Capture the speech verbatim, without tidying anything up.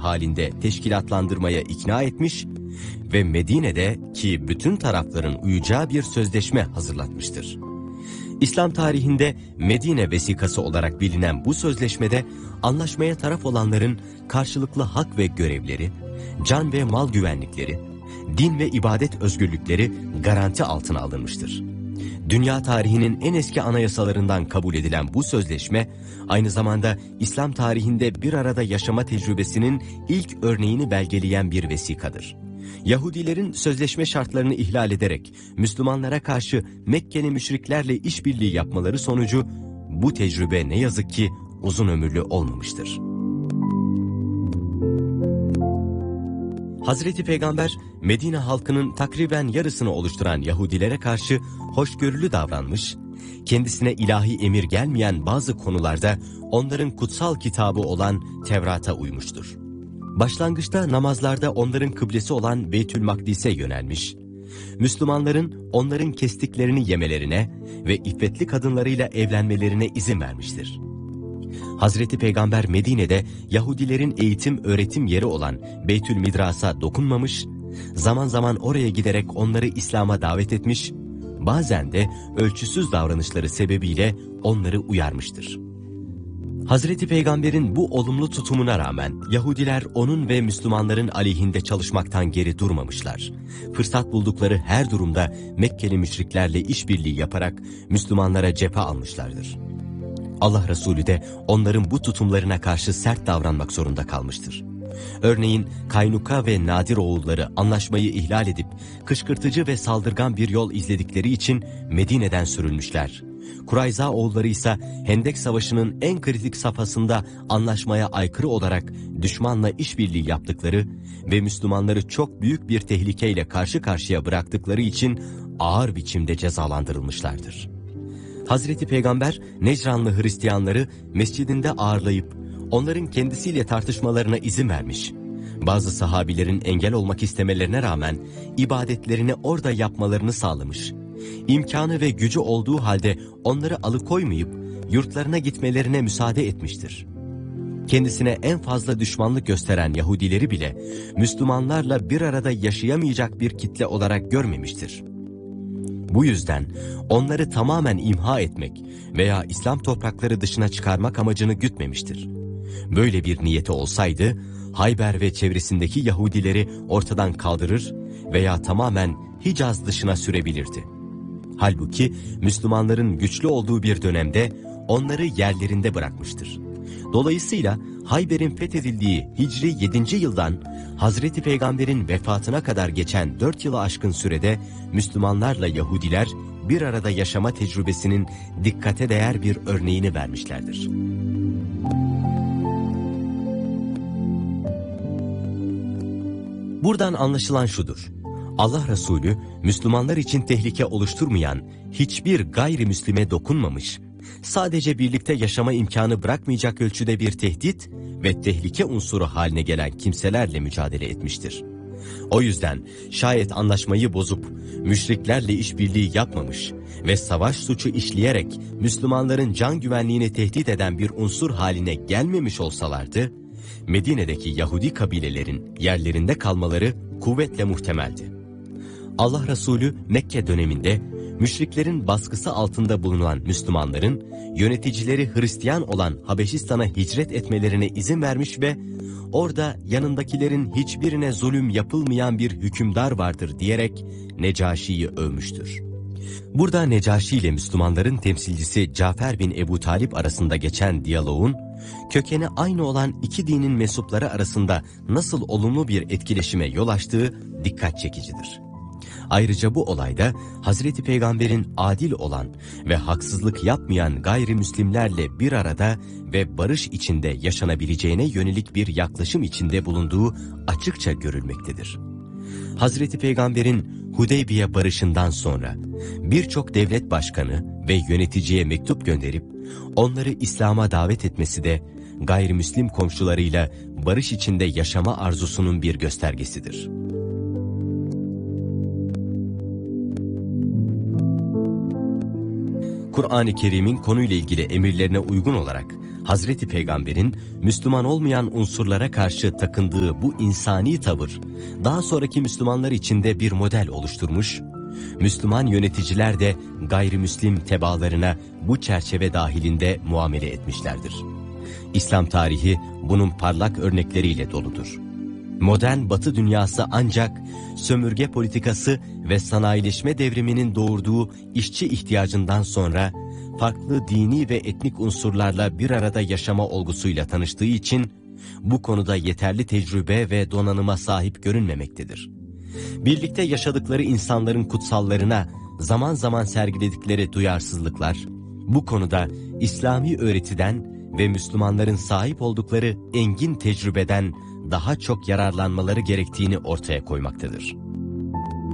halinde teşkilatlandırmaya ikna etmiş ve Medine'de ki bütün tarafların uyacağı bir sözleşme hazırlatmıştır. İslam tarihinde Medine vesikası olarak bilinen bu sözleşmede anlaşmaya taraf olanların karşılıklı hak ve görevleri, can ve mal güvenlikleri, din ve ibadet özgürlükleri garanti altına alınmıştır. Dünya tarihinin en eski anayasalarından kabul edilen bu sözleşme, aynı zamanda İslam tarihinde bir arada yaşama tecrübesinin ilk örneğini belgeleyen bir vesikadır. Yahudilerin sözleşme şartlarını ihlal ederek Müslümanlara karşı Mekkeli müşriklerle işbirliği yapmaları sonucu bu tecrübe ne yazık ki uzun ömürlü olmamıştır. Hazreti Peygamber, Medine halkının takriben yarısını oluşturan Yahudilere karşı hoşgörülü davranmış, kendisine ilahi emir gelmeyen bazı konularda onların kutsal kitabı olan Tevrat'a uymuştur. Başlangıçta namazlarda onların kıblesi olan Beytül Makdis'e yönelmiş, Müslümanların onların kestiklerini yemelerine ve iffetli kadınlarıyla evlenmelerine izin vermiştir. Hazreti Peygamber Medine'de Yahudilerin eğitim öğretim yeri olan Beytül Midras'a dokunmamış, zaman zaman oraya giderek onları İslam'a davet etmiş, bazen de ölçüsüz davranışları sebebiyle onları uyarmıştır. Hazreti Peygamber'in bu olumlu tutumuna rağmen Yahudiler onun ve Müslümanların aleyhinde çalışmaktan geri durmamışlar. Fırsat buldukları her durumda Mekkeli müşriklerle işbirliği yaparak Müslümanlara cephe almışlardır. Allah Resulü de onların bu tutumlarına karşı sert davranmak zorunda kalmıştır. Örneğin Kaynuka ve Nadir oğulları anlaşmayı ihlal edip kışkırtıcı ve saldırgan bir yol izledikleri için Medine'den sürülmüşler. Kurayza oğulları ise Hendek Savaşı'nın en kritik safhasında anlaşmaya aykırı olarak düşmanla işbirliği yaptıkları ve Müslümanları çok büyük bir tehlikeyle karşı karşıya bıraktıkları için ağır biçimde cezalandırılmışlardır. Hazreti Peygamber Necranlı Hristiyanları mescidinde ağırlayıp onların kendisiyle tartışmalarına izin vermiş. Bazı sahabilerin engel olmak istemelerine rağmen ibadetlerini orada yapmalarını sağlamış. İmkanı ve gücü olduğu halde onları alıkoymayıp yurtlarına gitmelerine müsaade etmiştir. Kendisine en fazla düşmanlık gösteren Yahudileri bile Müslümanlarla bir arada yaşayamayacak bir kitle olarak görmemiştir. Bu yüzden onları tamamen imha etmek veya İslam toprakları dışına çıkarmak amacını gütmemiştir. Böyle bir niyeti olsaydı Hayber ve çevresindeki Yahudileri ortadan kaldırır veya tamamen Hicaz dışına sürebilirdi. Halbuki Müslümanların güçlü olduğu bir dönemde onları yerlerinde bırakmıştır. Dolayısıyla Hayber'in fethedildiği Hicri yedinci yıldan Hazreti Peygamber'in vefatına kadar geçen dört yılı aşkın sürede Müslümanlarla Yahudiler bir arada yaşama tecrübesinin dikkate değer bir örneğini vermişlerdir. Buradan anlaşılan şudur: Allah Resulü Müslümanlar için tehlike oluşturmayan hiçbir gayrimüslime dokunmamış, sadece birlikte yaşama imkanı bırakmayacak ölçüde bir tehdit ve tehlike unsuru haline gelen kimselerle mücadele etmiştir. O yüzden şayet anlaşmayı bozup müşriklerle işbirliği yapmamış ve savaş suçu işleyerek Müslümanların can güvenliğini tehdit eden bir unsur haline gelmemiş olsalardı, Medine'deki Yahudi kabilelerin yerlerinde kalmaları kuvvetle muhtemeldi. Allah Resulü Mekke döneminde müşriklerin baskısı altında bulunan Müslümanların yöneticileri Hristiyan olan Habeşistan'a hicret etmelerine izin vermiş ve orada yanındakilerin hiçbirine zulüm yapılmayan bir hükümdar vardır diyerek Necaşi'yi övmüştür. Burada Necaşi ile Müslümanların temsilcisi Cafer bin Ebu Talip arasında geçen diyaloğun, kökeni aynı olan iki dinin mensupları arasında nasıl olumlu bir etkileşime yol açtığı dikkat çekicidir. Ayrıca bu olayda Hazreti Peygamber'in adil olan ve haksızlık yapmayan gayrimüslimlerle bir arada ve barış içinde yaşanabileceğine yönelik bir yaklaşım içinde bulunduğu açıkça görülmektedir. Hazreti Peygamber'in Hudeybiye barışından sonra birçok devlet başkanı ve yöneticiye mektup gönderip onları İslam'a davet etmesi de gayrimüslim komşularıyla barış içinde yaşama arzusunun bir göstergesidir. Kur'an-ı Kerim'in konuyla ilgili emirlerine uygun olarak Hazreti Peygamber'in Müslüman olmayan unsurlara karşı takındığı bu insani tavır, daha sonraki Müslümanlar için de bir model oluşturmuş, Müslüman yöneticiler de gayrimüslim tebaalarına bu çerçeve dahilinde muamele etmişlerdir. İslam tarihi bunun parlak örnekleriyle doludur. Modern Batı dünyası ancak sömürge politikası ve sanayileşme devriminin doğurduğu işçi ihtiyacından sonra farklı dini ve etnik unsurlarla bir arada yaşama olgusuyla tanıştığı için bu konuda yeterli tecrübe ve donanıma sahip görünmemektedir. Birlikte yaşadıkları insanların kutsallarına zaman zaman sergiledikleri duyarsızlıklar, bu konuda İslami öğretiden ve Müslümanların sahip oldukları engin tecrübeden daha çok yararlanmaları gerektiğini ortaya koymaktadır.